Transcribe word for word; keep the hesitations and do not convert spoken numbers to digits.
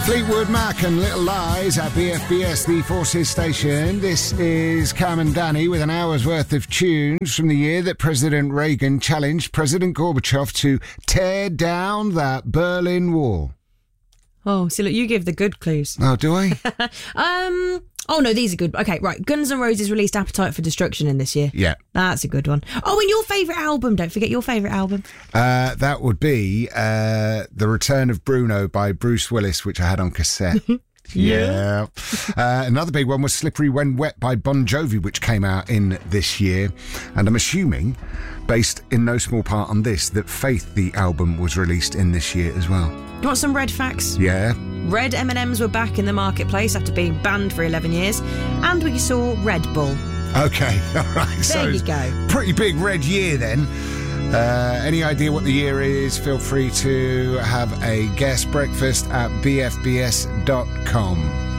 Fleetwood Mac and Little Lies at B F B S, the Forces station. This is Cam and Danny with an hour's worth of tunes from the year that President Reagan challenged President Gorbachev to tear down that Berlin Wall. Oh, so look, you give the good clues. Oh, do I? um... Oh, no, these are good. Okay, right. Guns N' Roses released Appetite for Destruction in this year. Yeah. That's a good one. Oh, and your favourite album. Don't forget your favourite album. Uh, that would be uh, The Return of Bruno by Bruce Willis, which I had on cassette. Yeah. uh, another big one was Slippery When Wet by Bon Jovi, which came out in this year. And I'm assuming, based in no small part on this, that Faith, the album, was released in this year as well. You want some Red facts? Yeah. Red M and M's were back in the marketplace after being banned for eleven years. And we saw Red Bull. Okay, all right. There so you go. Pretty big red year then. Uh, any idea what the year is? Feel free to have a guest breakfast at b f b s dot com.